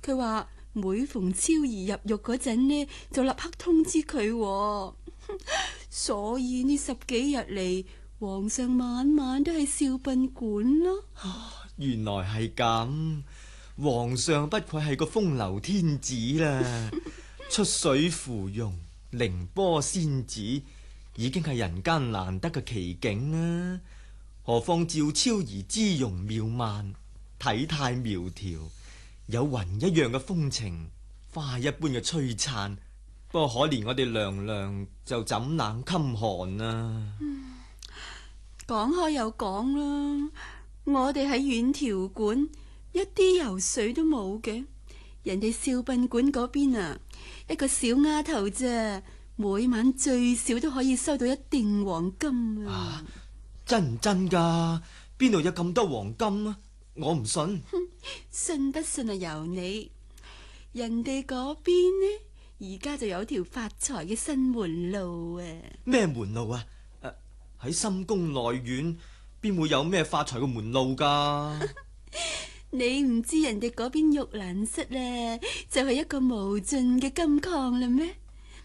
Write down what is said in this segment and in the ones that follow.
佢話每逢超兒入獄嗰陣呢，就立刻通知佢喎。所以呢10幾日嚟，皇上晚晚都喺少賓館咯。 原來係咁，皇上不愧係個風流天子啦，出水芙蓉，凌波仙子，已經係人間難得嘅奇景啦。何況趙超兒姿容妙曼，體態苗條，有雲一樣嘅風情，花一般嘅璀璨。不過可憐我哋娘娘就怎冷襟寒啊！ 講開又講啦，我哋喺遠條館一啲油水都冇嘅，人哋少賓館嗰邊啊，一個小丫頭啫，每晚最少都可以收到1錠黃金啊！ 真唔真噶？邊度有咁多黃金啊？我唔信。 信不信啊由你。人哋嗰邊呢，而家就有條發財嘅新門路啊！ 咩門路啊？喺深宮內院邊會有咩發財嘅門路噶？ 你唔知人哋嗰邊玉蘭室呢，就係一個無盡嘅金礦啦咩？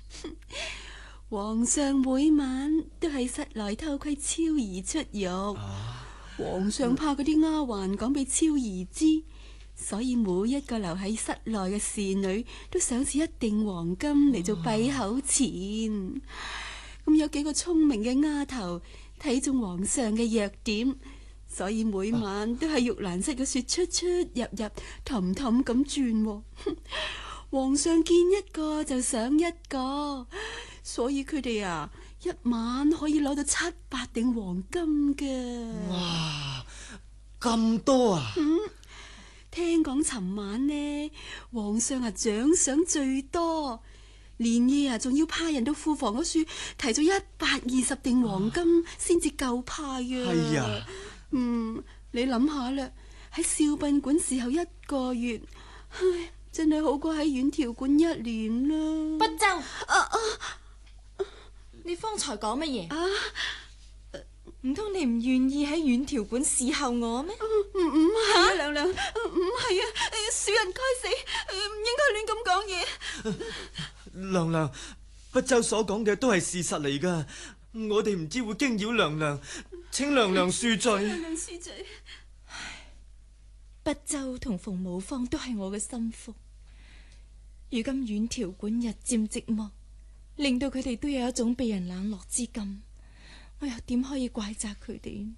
皇上每晚都喺室內偷窺超兒出獄，皇上怕嗰啲丫鬟講俾超兒知，所以每一個留喺室內嘅侍女都賞賜1錠黃金嚟做閉口錢。咁有幾個聰明嘅丫頭睇中皇上嘅弱點，所以每晚都喺玉蘭室嘅雪出出入入，氹氹咁轉。皇上見一個就賞一個，所以佢哋啊，一晚可以攞到700錠黃金嘅。 哇，咁多啊！ 聽講尋晚呢，皇上啊獎賞最多，連夜啊仲要派人到庫房嗰處提咗120錠黃金先至夠派啊！ 係啊， 你諗下啦，喺少賓館侍候1個月，唉，真係好過喺遠條館1年啦。 不周，你方才講乜嘢？唔通你唔願意喺遠條館侍候我咩？ 唔係啊，娘娘，唔係啊，小人該死，唔應該亂咁講嘢。 娘娘，不周所講嘅都係事實嚟噶，我哋唔知會驚擾娘娘，請娘娘恕罪。 娘娘恕罪。 不周同馮武芳都係我嘅心腹，如今遠條館日漸寂寞，令到佢哋都有一種被人冷落之感。我又點可以怪責佢哋？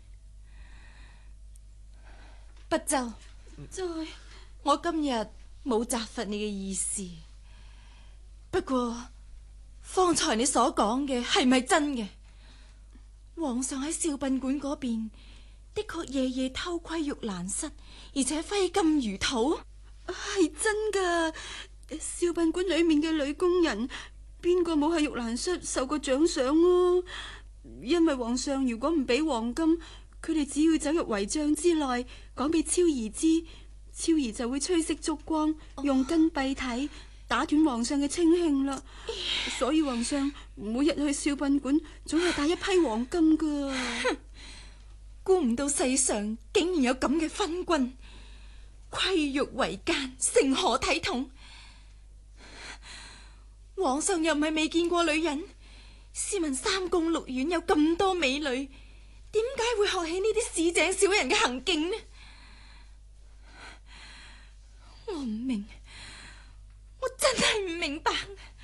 不周，我今日冇責罰你嘅意思。不過方才你所講嘅係咪真嘅？皇上喺少賓館嗰邊的確夜夜偷窺玉蘭室，而且揮金如土， 係真噶。少賓館裏面嘅女工人，邊個冇喺玉蘭室受過獎賞啊？因為皇上如果唔俾黃金，佢哋只要走入圍帳之內，講俾超兒知，超兒就會吹熄燭光，用筋蔽體，打斷皇上嘅清慶啦。所以皇上每日去少賓館，總係帶一批黃金噶。 估唔到世上竟然有咁嘅昏君，窺玉為奸，成何體統？皇上又唔係未見過女人。試問3宮6院有咁多美女，點解會學起呢啲市井小人嘅行徑呢？我唔明，我真係唔明白。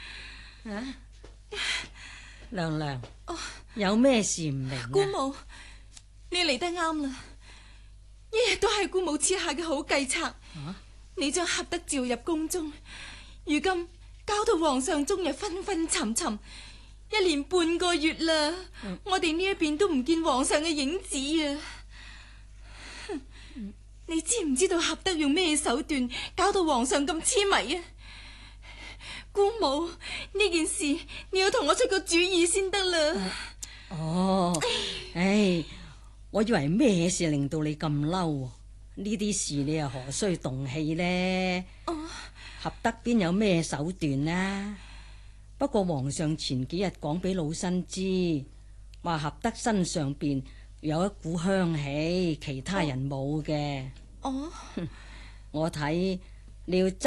娘娘，有咩事唔明啊？ 姑母，你嚟得啱啦，一日都係姑母設下嘅好計策。你將合德召入宮中，如今搞到皇上終日昏昏沉沉，1年半個月啦，我哋呢一邊都唔見皇上嘅影子啊！你知唔知道合德用咩手段搞到皇上咁痴迷啊？姑母，呢件事你要同我出個主意先得啦。 我以為咩事令到你咁嬲？呢啲事你又何須動氣呢？合德邊有咩手段啊？不過皇上前幾日講俾老身知，話合德身上邊有一股香氣，其他人冇嘅。我睇你要